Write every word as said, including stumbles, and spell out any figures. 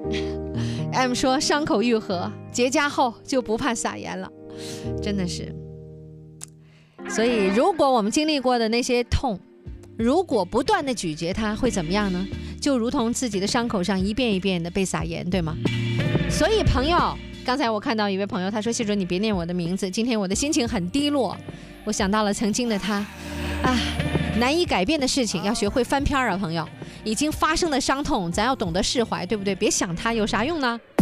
M 说伤口愈合，结痂后就不怕撒盐了，真的是。所以如果我们经历过的那些痛，如果不断的咀嚼它，会怎么样呢？就如同自己的伤口上一遍一遍的被撒盐，对吗？所以朋友，刚才我看到一位朋友，他说：谢准你别念我的名字，今天我的心情很低落。我想到了曾经的他啊，难以改变的事情要学会翻篇啊，朋友，已经发生的伤痛咱要懂得释怀，对不对？别想它有啥用呢？